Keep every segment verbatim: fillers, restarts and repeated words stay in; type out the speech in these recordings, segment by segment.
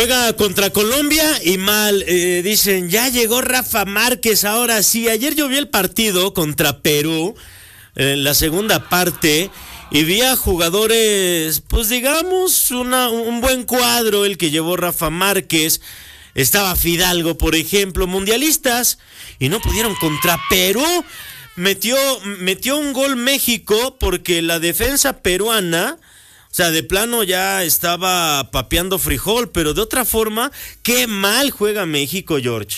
Juega contra Colombia y mal, eh, dicen, ya llegó Rafa Márquez, ahora sí. Ayer yo vi el partido contra Perú, en la segunda parte, y vi a jugadores, pues digamos, una, un buen cuadro el que llevó Rafa Márquez. Estaba Fidalgo, por ejemplo, mundialistas, y no pudieron contra Perú. Metió, metió un gol México porque la defensa peruana, o sea, de plano ya estaba papeando frijol, pero de otra forma, qué mal juega México, George.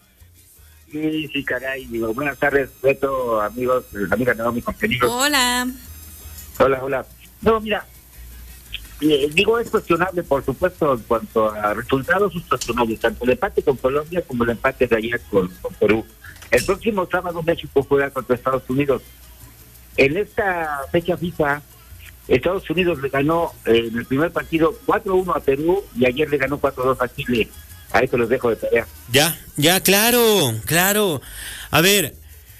Sí, sí, caray. Digo, buenas tardes, Beto, amigos, amigas, no, mis compañeros. Hola. Hola, hola. No, mira, eh, digo, es cuestionable, por supuesto, en cuanto a resultados, es cuestionable, tanto el empate con Colombia como el empate de ayer con, con Perú. El próximo sábado México juega contra Estados Unidos. En esta fecha FIFA, Estados Unidos le ganó eh, en el primer partido cuatro uno a Perú y ayer le ganó cuatro dos a Chile. Ahí te los dejo de tarea. Ya, ya, claro, claro. A ver,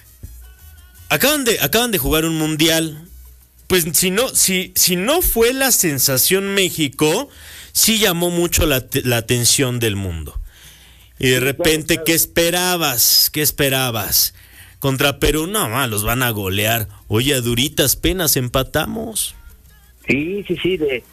acaban de, acaban de jugar un mundial. Pues si no, si, si no fue la sensación México, sí llamó mucho la, la atención del mundo. Y de repente, ¿qué esperabas? ¿Qué esperabas? Contra Perú, no, ma, los van a golear. Oye, a duritas penas empatamos. Sí, sí, sí, de,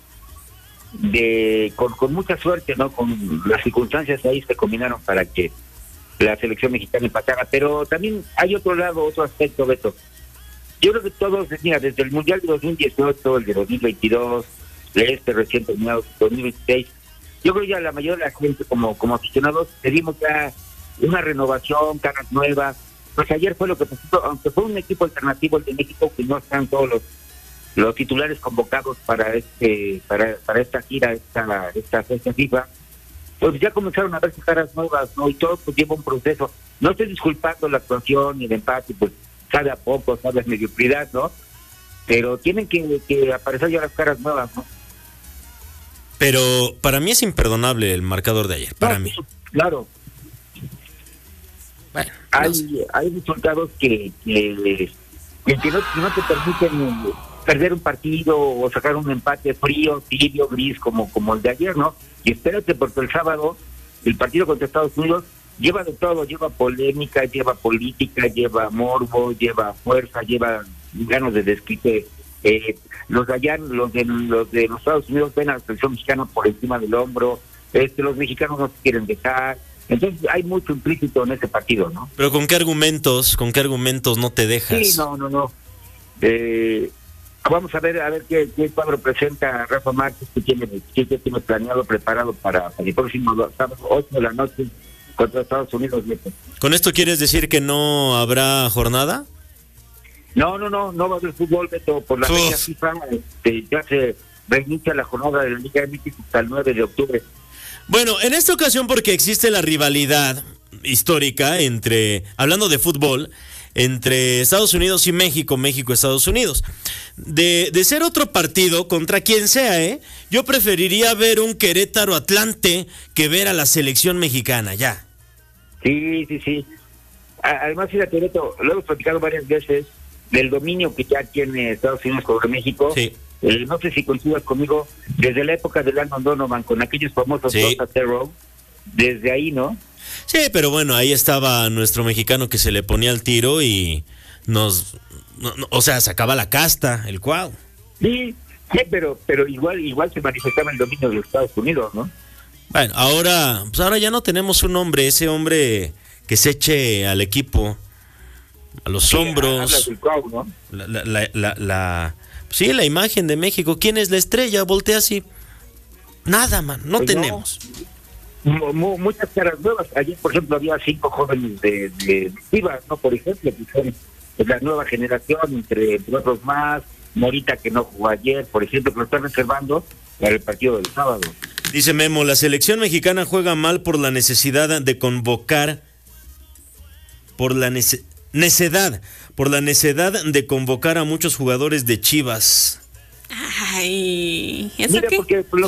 de con, con mucha suerte, ¿no? Con las circunstancias ahí se combinaron para que la selección mexicana empatara. Pero también hay otro lado, otro aspecto, Beto. Yo creo que todos, mira, desde el Mundial de dos mil dieciocho, el de dos mil veintidós, este recién terminado dos mil veintiséis, yo creo que ya la mayoría de la gente, como como aficionados, pedimos ya una renovación, caras nuevas. Pues ayer fue lo que pasó, aunque fue un equipo alternativo el de México, que no están todos los los titulares convocados para este para para esta gira, esta esta fecha FIFA, pues ya comenzaron a verse caras nuevas, ¿no? Y todo pues lleva un proceso. No estoy disculpando la actuación ni el empate, pues sabe a poco, sabe a mediocridad, ¿no? Pero tienen que, que aparecer ya las caras nuevas, ¿no? Pero para mí es imperdonable el marcador de ayer, para no, mí. Claro. Bueno, hay, no sé. hay resultados que, que, que, que no, que no te permiten perder un partido o sacar un empate frío, tibio, gris, como, como el de ayer, ¿no? Y espérate, porque el sábado, el partido contra Estados Unidos, lleva de todo, lleva polémica, lleva política, lleva morbo, lleva fuerza, lleva ganas de desquite. Eh, los de allá, los de los de los Estados Unidos ven a la selección mexicana por encima del hombro, este, los mexicanos no se quieren dejar. Entonces hay mucho implícito en ese partido, ¿no? Pero ¿con qué argumentos, con qué argumentos no te dejas? Sí, no, no, no. Eh, vamos a ver, a ver qué, qué cuadro presenta Rafa Márquez, que tiene, que tiene planeado, preparado para, para el próximo sábado, ocho de la noche, contra Estados Unidos. ¿Con esto quieres decir que no habrá jornada? No, no, no, no va a haber fútbol, Beto, por la fecha FIFA, este, ya se reinicia la jornada de la Liga M X hasta el nueve de octubre. Bueno, en esta ocasión porque existe la rivalidad histórica entre, hablando de fútbol, entre Estados Unidos y México, México-Estados Unidos. De, de ser otro partido, contra quien sea, ¿eh? Yo preferiría ver un Querétaro-Atlante que ver a la selección mexicana, ya. Sí, sí, sí. Además, fíjate, Beto, lo hemos platicado varias veces del dominio que ya tiene Estados Unidos sobre México. Sí. Eh, no sé si coincidas conmigo, desde la época de Landon Donovan, con aquellos famosos sí. dos a cero, desde ahí, ¿no? Sí, pero bueno, ahí estaba nuestro mexicano que se le ponía el tiro y nos, no, no, o sea, sacaba la casta, el cuau. Sí, sí, pero pero igual igual se manifestaba el dominio de los Estados Unidos, ¿no? Bueno, ahora, pues ahora ya no tenemos un hombre, ese hombre que se eche al equipo, a los sí, hombros. Del cuau, ¿no? La, la, la, la, la, sí, la imagen de México. ¿Quién es la estrella? Voltea así. Nada, man, no pues tenemos. No. Muchas caras nuevas. Ayer, por ejemplo, había cinco jóvenes de, de Chivas, ¿no? Por ejemplo, que son de la nueva generación, entre, entre otros más. Morita, que no jugó ayer, por ejemplo, que lo están reservando para el partido del sábado. Dice Memo, la selección mexicana juega mal por la necesidad de convocar, por la nece- necedad, por la necedad de convocar a muchos jugadores de Chivas. Ay, ¿eso Mira, qué? porque